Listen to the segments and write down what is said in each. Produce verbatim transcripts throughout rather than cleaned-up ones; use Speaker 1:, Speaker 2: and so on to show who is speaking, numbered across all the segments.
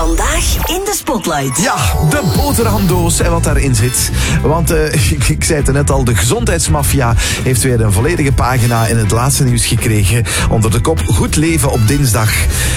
Speaker 1: Vandaag in de Spotlight.
Speaker 2: Ja, de boterhamdoos en wat daarin zit. Want uh, ik, ik zei het net al, de gezondheidsmafia heeft weer een volledige pagina in het laatste nieuws gekregen. Onder de kop Goed leven op dinsdag.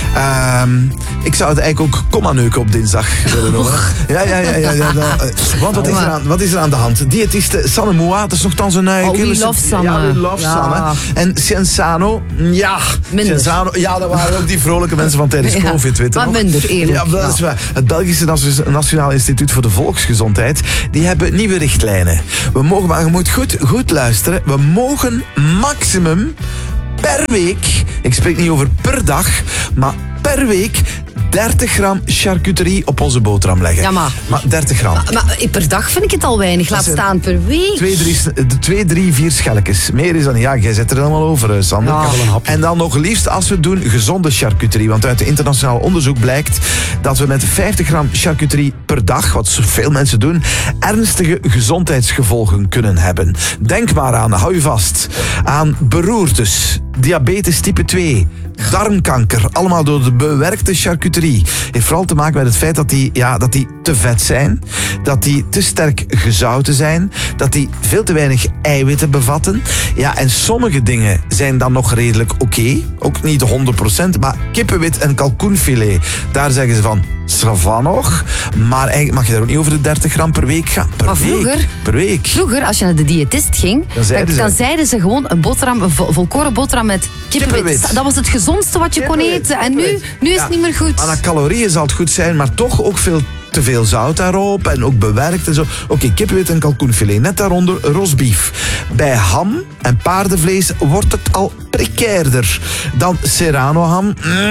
Speaker 2: Uh, ik zou het eigenlijk ook komma neuken op dinsdag willen noemen. Ja, ja, ja. ja, ja, ja. Want wat is, er aan, wat is er aan de hand? Diëtiste Sanne Moat is nogthans een... Uh,
Speaker 3: oh, we love Sanne.
Speaker 2: Ja, we love ja. Sanne. En Cienzano, ja.
Speaker 3: Minder.
Speaker 2: Cienzano, ja, dat waren ook die vrolijke mensen van tijdens
Speaker 3: ja.
Speaker 2: COVID, weet je
Speaker 3: Maar
Speaker 2: nog?
Speaker 3: minder, eerlijk.
Speaker 2: Ja, dat
Speaker 3: ja.
Speaker 2: is waar. Het Belgische Nationaal Instituut voor de Volksgezondheid, die hebben nieuwe richtlijnen. We mogen, maar je moet goed, goed luisteren, we mogen maximum per week, ik spreek niet over per dag, maar per week dertig gram charcuterie op onze boterham leggen.
Speaker 3: Ja, maar...
Speaker 2: maar dertig gram.
Speaker 3: Maar, maar per dag vind ik het al weinig. Laat staan per week.
Speaker 2: Twee, drie, twee, drie, vier schelletjes. Meer is dan... Ja, jij zet er helemaal over, Sander.
Speaker 3: Ja.
Speaker 2: En dan nog liefst als we het doen gezonde charcuterie. Want uit internationaal onderzoek blijkt dat we met vijftig gram charcuterie per dag, wat veel mensen doen, ernstige gezondheidsgevolgen kunnen hebben. Denk maar aan, hou je vast, aan beroertes, diabetes type twee, darmkanker, allemaal door de bewerkte charcuterie. Heeft vooral te maken met het feit dat die, ja, dat die te vet zijn, dat die te sterk gezouten zijn, dat die veel te weinig eiwitten bevatten. Ja, en sommige dingen zijn dan nog redelijk oké, okay. Ook niet honderd procent, maar kippenwit en kalkoenfilet, daar zeggen ze van, ça va nog, maar eigenlijk mag je daar ook niet over de dertig gram per week gaan. Per
Speaker 3: maar vroeger,
Speaker 2: week, per week.
Speaker 3: Vroeger, als je naar de diëtist ging,
Speaker 2: dan zeiden,
Speaker 3: dan,
Speaker 2: ze,
Speaker 3: dan zeiden ze gewoon een boterham, een vol, volkoren boterham met kippenwit. kippenwit. Dat was het gezondste wat je kon eten. En nu, nu is ja, het niet meer goed.
Speaker 2: Aan calorieën zal het goed zijn, maar toch ook veel te veel zout daarop en ook bewerkt en zo. Oké, okay, kippenwit en kalkoenfilet. Net daaronder rosbief. Bij ham en paardenvlees wordt het al precairder. Dan serrano-ham.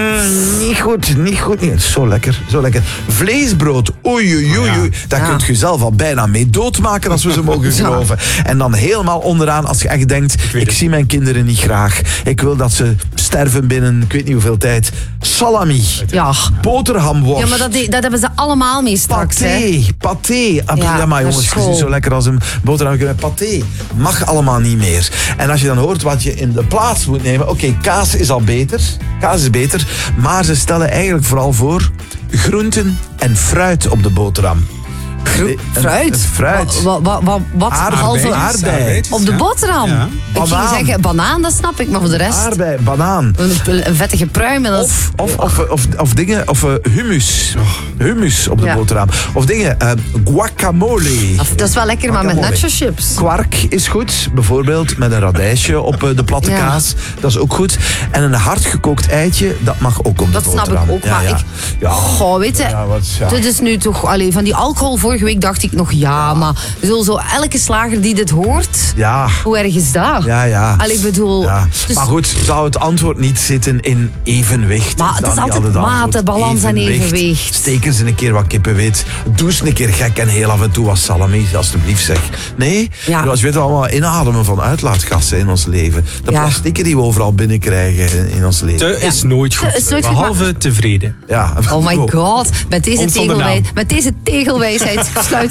Speaker 2: Mm, niet goed, niet goed. Niet. Zo lekker, zo lekker. Vleesbrood. Oei, oei, oei. oei. Daar ja. kunt je zelf al bijna mee doodmaken als we ze mogen geloven. Ja. En dan helemaal onderaan, als je echt denkt, ik, ik zie mijn kinderen niet graag. Ik wil dat ze sterven binnen, ik weet niet hoeveel tijd. Salami.
Speaker 3: Ja.
Speaker 2: Boterhamworst.
Speaker 3: Ja, maar dat, dat hebben ze allemaal mee straks.
Speaker 2: Paté,
Speaker 3: hè?
Speaker 2: paté. Ja, ja, maar jongens, het is zo lekker als een boterham met paté. Mag allemaal niet meer. En als je dan hoort wat je in de plaats moet nemen. Oké, okay, kaas is al beter. Kaas is beter. Maar ze stellen eigenlijk vooral voor groenten en fruit op de boterham.
Speaker 3: Gro- fruit?
Speaker 2: Een, een fruit.
Speaker 3: Wat? Wat? Wat? wat?
Speaker 2: Aardbei. Aardbei.
Speaker 3: Op de boterham? Ja. Ik ging zeggen banaan, dat snap ik, maar voor de rest...
Speaker 2: Aardbei, banaan.
Speaker 3: Een, een vettige pruim. En dat
Speaker 2: of, of, of, of, of dingen, of uh, hummus. Hummus op de ja. boterham. Of dingen, uh, guacamole.
Speaker 3: Of, dat is wel lekker, guacamole. Maar met nacho chips.
Speaker 2: Kwark is goed, bijvoorbeeld met een radijsje op uh, de platte ja. kaas. Dat is ook goed. En een hardgekookt eitje, dat mag ook op
Speaker 3: dat
Speaker 2: de boterham.
Speaker 3: Dat snap ik ook,
Speaker 2: ja,
Speaker 3: maar
Speaker 2: ja.
Speaker 3: ik...
Speaker 2: Ja.
Speaker 3: Goh, weet je, ja, wat, ja. dit is nu toch... Allee, van die alcohol vorige week dacht ik nog, ja, ja. maar zo, zo elke slager die dit hoort,
Speaker 2: ja.
Speaker 3: hoe erg is dat?
Speaker 2: Ja, ja.
Speaker 3: Allee, ik bedoel...
Speaker 2: Ja.
Speaker 3: Dus...
Speaker 2: Maar goed, zou het antwoord niet zitten in evenwicht?
Speaker 3: Maar het is altijd mate, balans en evenwicht.
Speaker 2: Steek eens een keer wat kippenwit. Doe eens een keer gek en heel af en toe wat salami, alstublieft zeg. Nee?
Speaker 3: Ja.
Speaker 2: Als je weet allemaal inademen van uitlaatgassen in ons leven. De ja. plastieken die we overal binnenkrijgen in ons leven.
Speaker 4: Te is nooit goed.
Speaker 3: Te is nooit
Speaker 4: behalve
Speaker 3: goed,
Speaker 4: tevreden.
Speaker 2: Ja.
Speaker 3: Oh my god, met deze, tegelwijs, met deze tegelwijsheid sluit